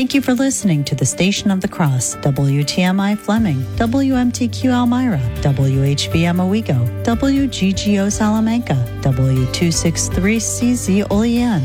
Thank you for listening to the Station of the Cross, WTMI Fleming, WMTQ Elmira, WHBM Owego, WGGO Salamanca, W263CZ Olean.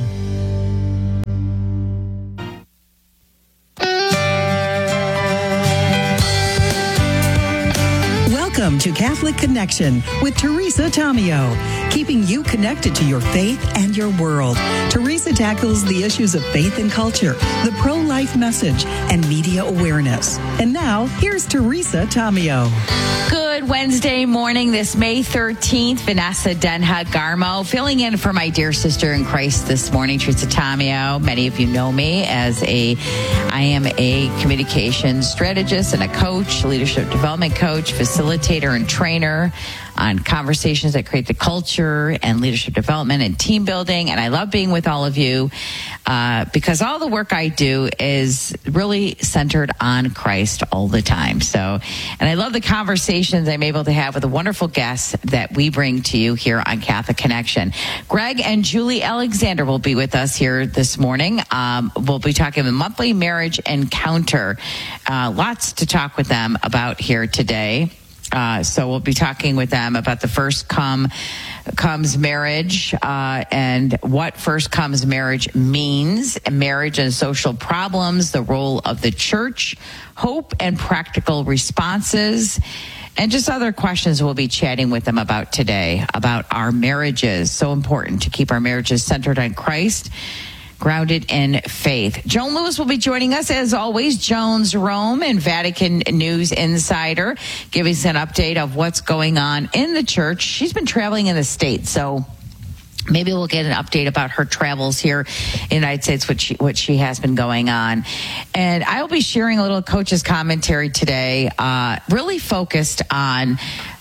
Welcome to Catholic Connection with Teresa Tomeo, keeping you connected to your faith and your world. Teresa tackles the issues of faith and culture, the pro-life message, and media awareness. And now, here's Teresa Tomeo. Good Wednesday morning, this May 13th. Vanessa Denha Garmo filling in for my dear sister in Christ this morning, Teresa Tomeo. Many of you know me as I am a communications strategist and a coach, leadership development coach, facilitator and trainer on conversations that create the culture and leadership development and team building. And I love being with all of you because all the work I do is really centered on Christ all the time. And I love the conversations I'm able to have with the wonderful guests that we bring to you here on Catholic Connection. Greg and Julie Alexander will be with us here this morning. We'll be talking the monthly marriage encounter. Lots to talk with them about here today. So we'll be talking with them about the First Comes Marriage and what First Comes Marriage means, marriage and social problems, the role of the church, hope and practical responses, and just other questions we'll be chatting with them about today, about our marriages. So important to keep our marriages centered on Christ, grounded in faith. Joan Lewis will be joining us, as always. Joan's Rome and Vatican News Insider, giving us an update of what's going on in the church. She's been traveling in the States, so maybe we'll get an update about her travels here in the United States, what she has been going on. And I will be sharing a little coach's commentary today, really focused on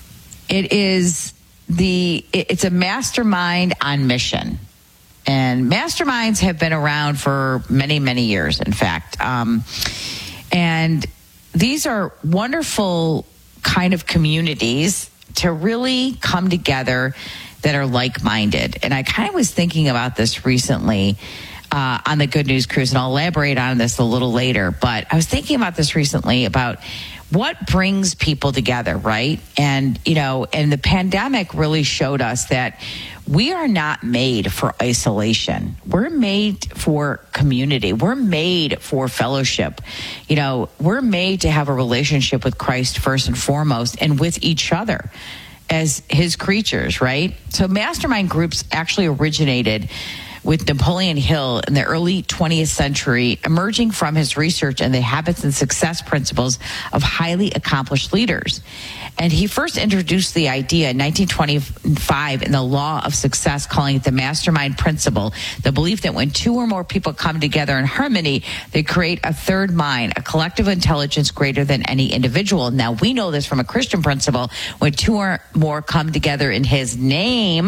it's a mastermind on mission. And masterminds have been around for many, many years, in fact. And these are wonderful kind of communities to really come together that are like-minded. And I kind of was thinking about this recently on the Good News Cruise, and I'll elaborate on this a little later. But I was thinking about this recently about what brings people together, right? And, and the pandemic really showed us that we are not made for isolation. We're made for community. We're made for fellowship. We're made to have a relationship with Christ first and foremost, and with each other as his creatures, right? So mastermind groups actually originated with Napoleon Hill in the early 20th century, emerging from his research and the habits and success principles of highly accomplished leaders. And he first introduced the idea in 1925 in the Law of Success, calling it the mastermind principle, the belief that when two or more people come together in harmony, they create a third mind, a collective intelligence greater than any individual. Now, we know this from a Christian principle. When two or more come together in his name,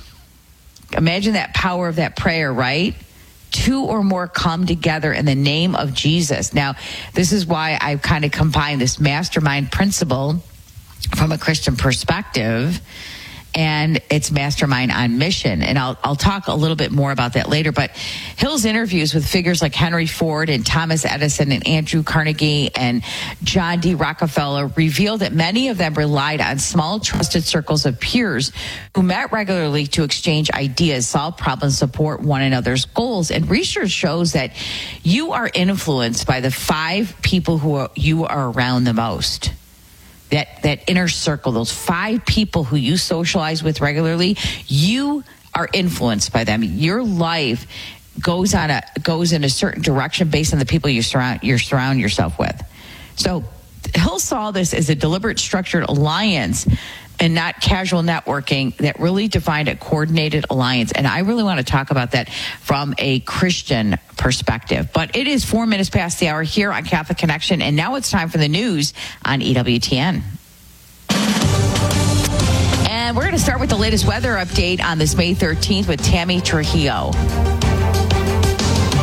imagine that power of that prayer, right? Two or more come together in the name of Jesus. Now, this is why I've kind of combined this mastermind principle from a Christian perspective, and it's mastermind on mission. And I'll talk a little bit more about that later. But Hill's interviews with figures like Henry Ford and Thomas Edison and Andrew Carnegie and John D. Rockefeller revealed that many of them relied on small, trusted circles of peers who met regularly to exchange ideas, solve problems, support one another's goals. And research shows that you are influenced by the 5 people you are around the most. That inner circle, those 5 people who you socialize with regularly, you are influenced by them. Your life goes in a certain direction based on the people you surround yourself with. So Hill saw this as a deliberate, structured alliance and not casual networking that really defined a coordinated alliance. And I really want to talk about that from a Christian perspective. But it is 4 minutes past the hour here on Catholic Connection, and now it's time for the news on EWTN. And we're going to start with the latest weather update on this May 13th with Tammy Trujillo. There are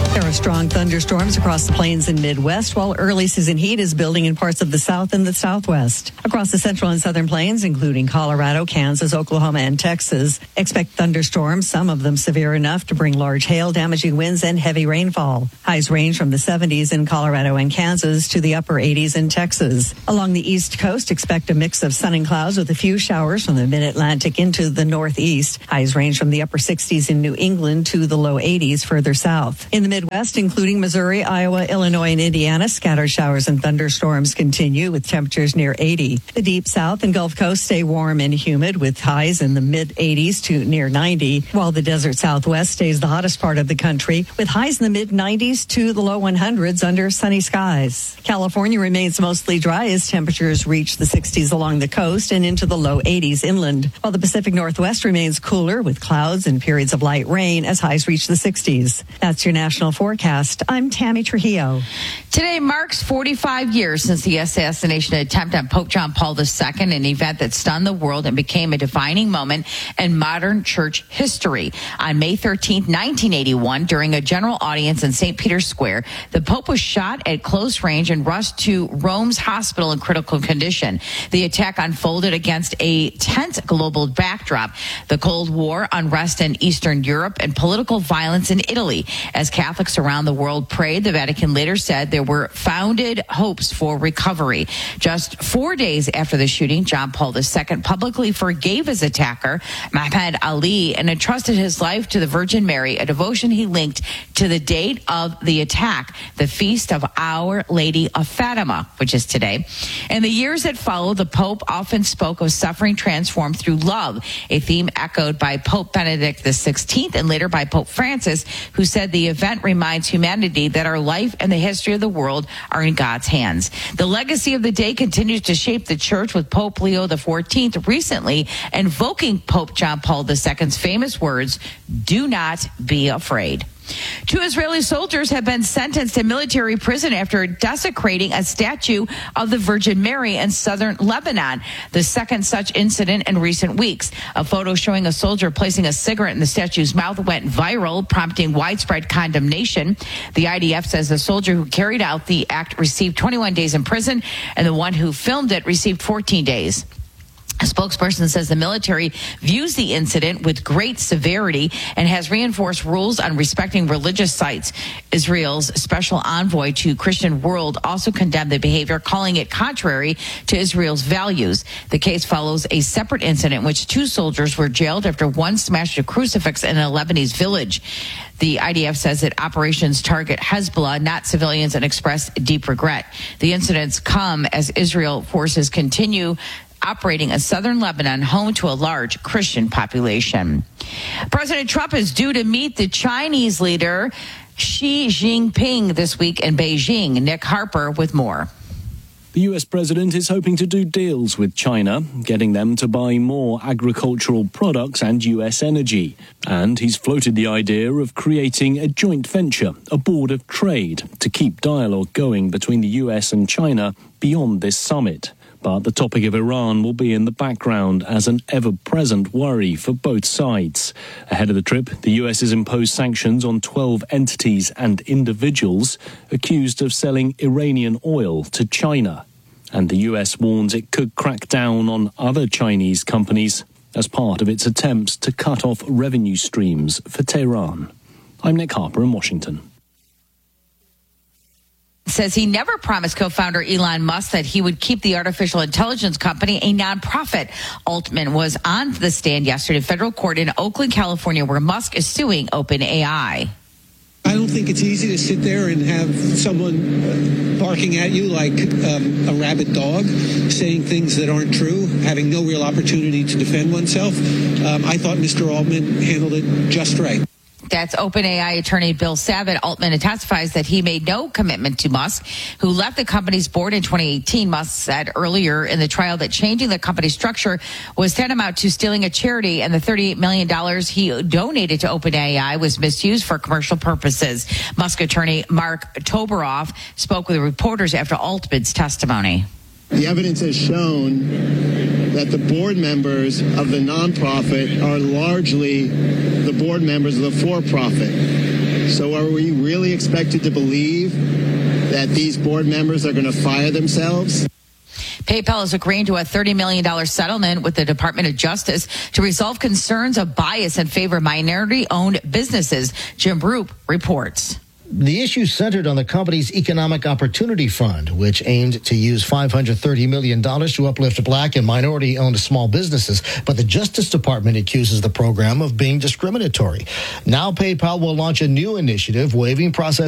strong thunderstorms across the plains and Midwest, while early season heat is building in parts of the South and the Southwest. Across the central and southern plains, including Colorado, Kansas, Oklahoma, and Texas, expect thunderstorms, some of them severe enough to bring large hail, damaging winds, and heavy rainfall. Highs range from the 70s in Colorado and Kansas to the upper 80s in Texas. Along the East Coast, expect a mix of sun and clouds with a few showers from the mid-Atlantic into the northeast. Highs range from the upper 60s in New England to the low 80s further south. In the Midwest, including Missouri, Iowa, Illinois, and Indiana, scattered showers and thunderstorms continue with temperatures near 80. The Deep South and Gulf Coast stay warm and humid with highs in the mid-80s to near 90, while the desert Southwest stays the hottest part of the country with highs in the mid-90s to the low 100s under sunny skies. California remains mostly dry as temperatures reach the 60s along the coast and into the low 80s inland, while the Pacific Northwest remains cooler with clouds and periods of light rain as highs reach the 60s. That's your national forecast. I'm Tammy Trujillo. Today marks 45 years since the assassination attempt on Pope John Paul II, an event that stunned the world and became a defining moment in modern church history. On May 13, 1981, during a general audience in St. Peter's Square, the Pope was shot at close range and rushed to Rome's hospital in critical condition. The attack unfolded against a tense global backdrop, the Cold War, unrest in Eastern Europe, and political violence in Italy. As Catholics around the world prayed, the Vatican later said there were founded hopes for recovery. Just 4 days after the shooting, John Paul II publicly forgave his attacker, Muhammad Ali, and entrusted his life to the Virgin Mary, a devotion he linked to the date of the attack, the feast of Our Lady of Fatima, which is today. In the years that followed, the Pope often spoke of suffering transformed through love, a theme echoed by Pope Benedict XVI and later by Pope Francis, who said the event reminds humanity that our life and the history of the world are in God's hands. The legacy of the day continues to shape the church, with Pope Leo XIV recently invoking Pope John Paul II's famous words, "Do not be afraid." 2 Israeli soldiers have been sentenced to military prison after desecrating a statue of the Virgin Mary in southern Lebanon, the second such incident in recent weeks. A photo showing a soldier placing a cigarette in the statue's mouth went viral, prompting widespread condemnation. The IDF says the soldier who carried out the act received 21 days in prison, and the one who filmed it received 14 days. A spokesperson says the military views the incident with great severity and has reinforced rules on respecting religious sites. Israel's special envoy to Christian World also condemned the behavior, calling it contrary to Israel's values. The case follows a separate incident in which 2 soldiers were jailed after one smashed a crucifix in a Lebanese village. The IDF says that operations target Hezbollah, not civilians, and expressed deep regret. The incidents come as Israel forces continue operating in southern Lebanon, home to a large Christian population. President Trump is due to meet the Chinese leader Xi Jinping this week in Beijing. Nick Harper with more. The US president is hoping to do deals with China, getting them to buy more agricultural products and US energy. And he's floated the idea of creating a joint venture, a board of trade, to keep dialogue going between the US and China beyond this summit. But the topic of Iran will be in the background as an ever-present worry for both sides. Ahead of the trip, the US has imposed sanctions on 12 entities and individuals accused of selling Iranian oil to China. And the US warns it could crack down on other Chinese companies as part of its attempts to cut off revenue streams for Tehran. I'm Nick Harper in Washington. Says he never promised co-founder Elon Musk that he would keep the artificial intelligence company a nonprofit. Altman was on the stand yesterday in federal court in Oakland, California, where Musk is suing OpenAI. I don't think it's easy to sit there and have someone barking at you like a rabid dog, saying things that aren't true, having no real opportunity to defend oneself. I thought Mr. Altman handled it just right. That's OpenAI attorney Bill Savitt. Altman testifies that he made no commitment to Musk, who left the company's board in 2018. Musk said earlier in the trial that changing the company structure was tantamount to stealing a charity, and the $38 million he donated to OpenAI was misused for commercial purposes. Musk attorney Mark Toberoff spoke with reporters after Altman's testimony. The evidence has shown that the board members of the nonprofit are largely the board members of the for-profit. So are we really expected to believe that these board members are going to fire themselves? PayPal is agreeing to a $30 million settlement with the Department of Justice to resolve concerns of bias in favor of minority-owned businesses. Jim Roop reports. The issue centered on the company's Economic Opportunity Fund, which aimed to use $530 million to uplift Black and minority-owned small businesses. But the Justice Department accuses the program of being discriminatory. Now PayPal will launch a new initiative waiving processing